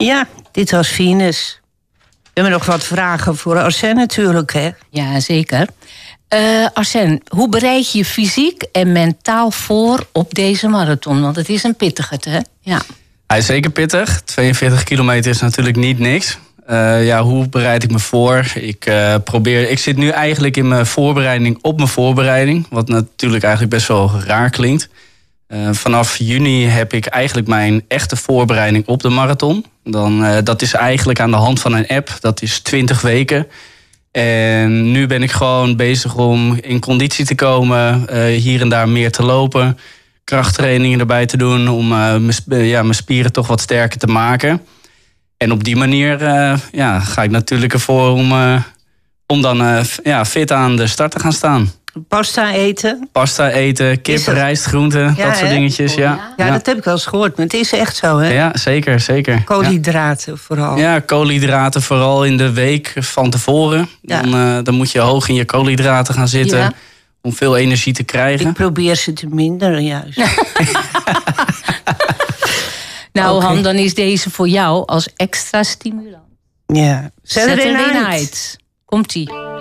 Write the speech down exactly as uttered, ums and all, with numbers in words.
Ja, dit was Venus. We hebben nog wat vragen voor Arsène natuurlijk, hè? Ja, zeker. Uh, Arsène, hoe bereid je je fysiek en mentaal voor op deze marathon? Want het is een pittige, hè? Ja. Hij is zeker pittig. tweeënveertig kilometer is natuurlijk niet niks. Uh, ja, hoe bereid ik me voor? Ik, uh, probeer, ik zit nu eigenlijk in mijn voorbereiding op mijn voorbereiding. Wat natuurlijk eigenlijk best wel raar klinkt. Uh, vanaf juni heb ik eigenlijk mijn echte voorbereiding op de marathon. Dan, uh, dat is eigenlijk aan de hand van een app. Dat is twintig weken. En nu ben ik gewoon bezig om in conditie te komen. Uh, hier en daar meer te lopen. Krachttrainingen erbij te doen. Om uh, mijn, ja, mijn spieren toch wat sterker te maken. En op die manier uh, ja, ga ik natuurlijk ervoor om, uh, om dan uh, ja, fit aan de start te gaan staan. Pasta eten? Pasta eten, kip, rijst, groenten, ja, dat soort hè? dingetjes. Ja. Ja, ja, dat heb ik wel eens gehoord, maar het is echt zo, hè? Ja, zeker, zeker. Koolhydraten ja. vooral. Ja, koolhydraten vooral in de week van tevoren. Ja. Dan, uh, dan moet je hoog in je koolhydraten gaan zitten ja. om veel energie te krijgen. Ik probeer ze te minderen, juist. Nou, okay. Han, dan is deze voor jou als extra stimulans. Ja. Saturday Night. Komt-ie.